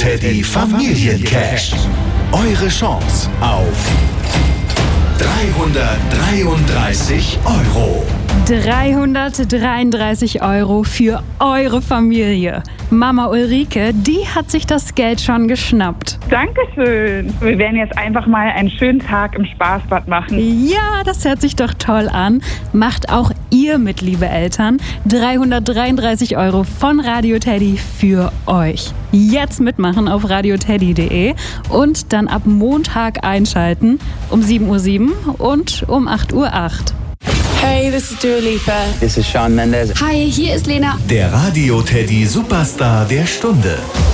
Teddy Familiencash. Eure Chance auf 333 €. 333 € für eure Familie. Mama Ulrike, die hat sich das Geld schon geschnappt. Dankeschön. Wir werden jetzt einfach mal einen schönen Tag im Spaßbad machen. Ja, das hört sich doch toll an. Macht auch ihr mit, liebe Eltern. 333 € von Radio Teddy für euch. Jetzt mitmachen auf radioteddy.de und dann ab Montag einschalten um 7:07 Uhr und um 8:08 Uhr. Hey, this is Dua Lipa. This is Shawn Mendes. Hi, hier ist Lena. Der Radio Teddy Superstar der Stunde.